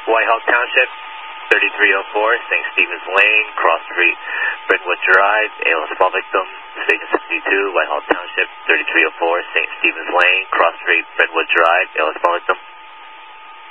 Whitehall Township, 3304, St. Stephen's Lane, Cross Street, Brentwood Drive, ALS fall victim, Station 62, Whitehall Township, 3304, St. Stephen's Lane, Cross Street, Brentwood Drive, ALS fall victim.